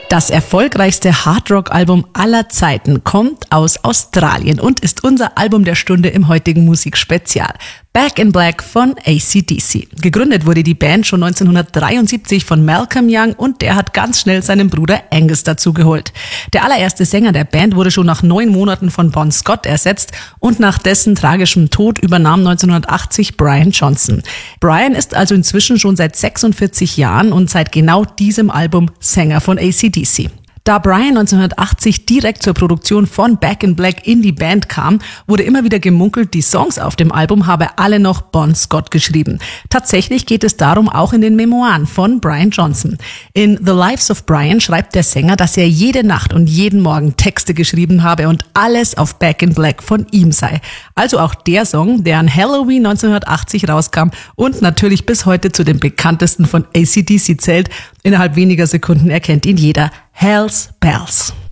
Das erfolgreichste Hardrock-Album aller Zeiten kommt aus Australien und ist unser Album der Stunde im heutigen Musikspezial. Back in Black von AC/DC. Gegründet wurde die Band schon 1973 von Malcolm Young und der hat ganz schnell seinen Bruder Angus dazugeholt. Der allererste Sänger der Band wurde schon nach 9 Monaten von Bon Scott ersetzt und nach dessen tragischem Tod übernahm 1980 Brian Johnson. Brian ist also inzwischen schon seit 46 Jahren und seit genau diesem Album Sänger von AC/DC. Da Brian 1980 direkt zur Produktion von Back in Black in die Band kam, wurde immer wieder gemunkelt, die Songs auf dem Album habe alle noch Bon Scott geschrieben. Tatsächlich geht es darum auch in den Memoiren von Brian Johnson. In The Lives of Brian schreibt der Sänger, dass er jede Nacht und jeden Morgen Texte geschrieben habe und alles auf Back in Black von ihm sei. Also auch der Song, der an Halloween 1980 rauskam und natürlich bis heute zu den bekanntesten von AC/DC zählt. Innerhalb weniger Sekunden erkennt ihn jeder. Hell's Bells.